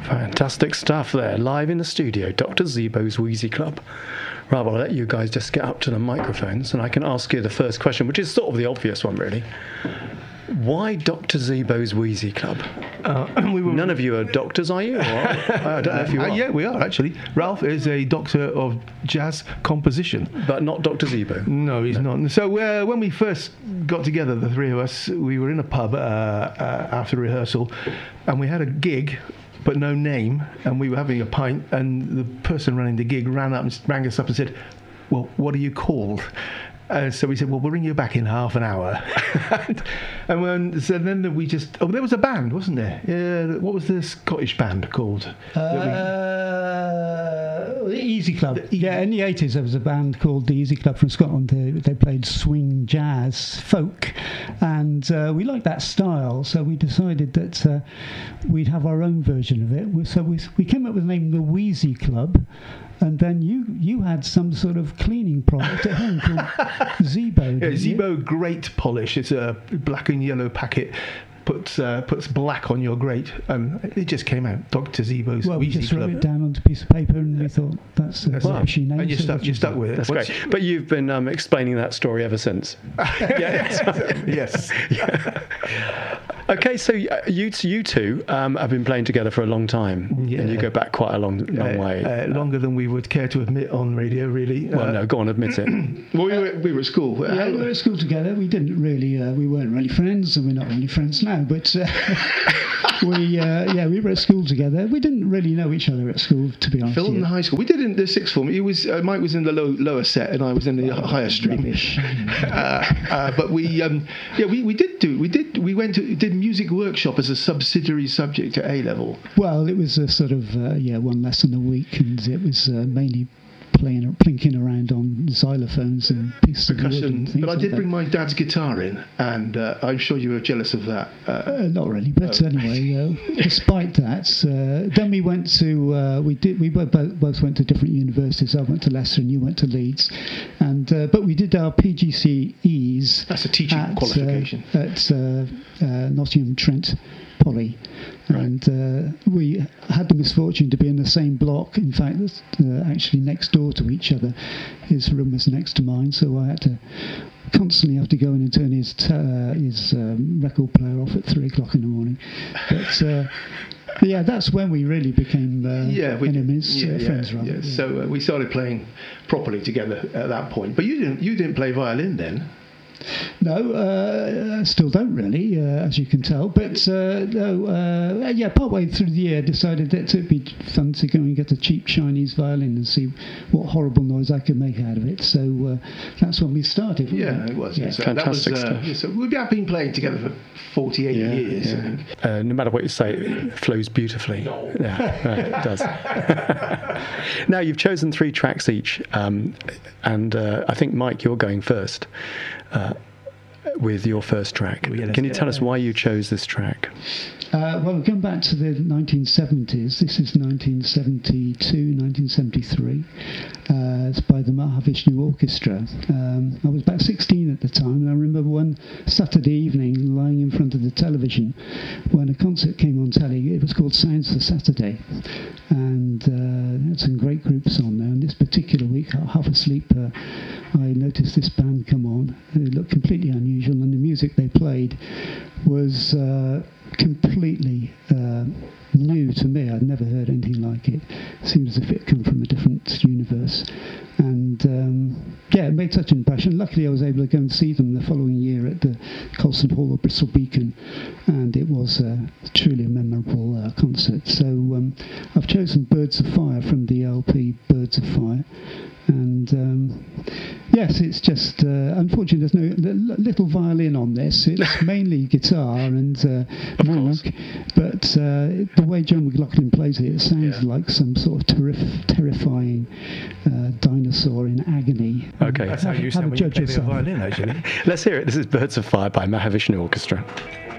Fantastic stuff there, live in the studio, Dr. Zebo's Wheezy Club. Right, well, I'll let you guys just get up to the microphones and I can ask you the first question, which is sort of the obvious one, really. Why Dr. Zebo's Wheezy Club? None of you are doctors, are you? Or, I don't know if you are. Yeah, we are, actually. Ralph is a doctor of jazz composition. But not Dr. Zebo? No, he's not. So when we first got together, the three of us, we were in a pub after rehearsal, and we had a gig, but no name, and we were having a pint, and the person running the gig rang us up and said, well, what are you called? So we said, well, we'll ring you back in half an hour. So then we just... Oh, there was a band, wasn't there? Yeah, what was the Scottish band called? The Easy Club. Yeah, in the 80s there was a band called the Easy Club from Scotland. They played swing, jazz, folk, and we liked that style, so we decided that we'd have our own version of it. So we came up with the name The Wheezy Club, and then you had some sort of cleaning product at home called Zebo. Yeah, Zebo Grate Polish. It's a black and yellow packet. Puts black on your grate, and it just came out. Dr. Zebo's Wheezy Club. We just wrote it down onto a piece of paper, and we thought that's a fishy name. And you stuck with it. That's great. But you've been explaining that story ever since. Yes. Yeah. Okay, so you two have been playing together for a long time, and you go back quite a long way. Longer than we would care to admit on radio, really. Well, no, go on, admit it. Well, we were at school. Yeah, we were at school together. We didn't really, we weren't really friends, and we're not really friends now. But we were at school together. We didn't really know each other at school, to be honest. Phil in high school. We did in the sixth form. Mike was in the lower set, and I was in the higher stream. But we did music workshop as a subsidiary subject at A level. Well, it was a sort of one lesson a week, and it was mainly plinking around on xylophones and pieces of wood and things. But I did bring my dad's guitar in, and I'm sure you were jealous of that. Not really, but anyway, despite that, then we went to we both went to different universities. I went to Leicester and you went to Leeds, and but we did our PGCEs. That's a teaching qualification at Nottingham Trent Poly. And we had the misfortune to be in the same block. In fact, actually next door to each other. His room was next to mine, so I had to constantly have to go in and turn his record player off at 3 o'clock in the morning. But that's when we really became enemies, friends, rather. Yeah. So we started playing properly together at that point. But you didn't play violin then. No, still don't really, as you can tell. But partway through the year, I decided that it would be fun to go and get a cheap Chinese violin and see what horrible noise I could make out of it. So that's when we started. It was. Yeah. So fantastic that was, stuff. So we've been playing together for 48 years. I think. No matter what you say, it flows beautifully. No. Yeah, it does. Now, you've chosen 3 tracks each, and I think, Mike, you're going first. With your first track. Can you tell us why you chose this track? Well, we're going back to the 1970s. This is 1972, 1973. It's by the Mahavishnu Orchestra. I was about 16 at the time, and I remember one Saturday evening lying in front of the television when a concert came on telly. It was called Sounds for Saturday, and had some great groups on there. And this particular week, half asleep, I noticed this band come on. It looked completely unusual, and the music they played was completely new to me. I'd never heard anything like it. It seemed as if it come from a different universe. And it made such an impression. Luckily, I was able to go and see them the following year at the Colston Hall of Bristol Beacon, and it was truly a memorable concert. So I've chosen Birds of Fire from the LP Birds of Fire. And yes, it's just unfortunately there's no little violin on this. It's mainly guitar and Monk, but the way John McLaughlin plays it sounds like some sort of terrifying dinosaur in agony. Okay, that's how you sound when you play the violin, actually. Let's hear it. This is Birds of Fire by Mahavishnu Orchestra.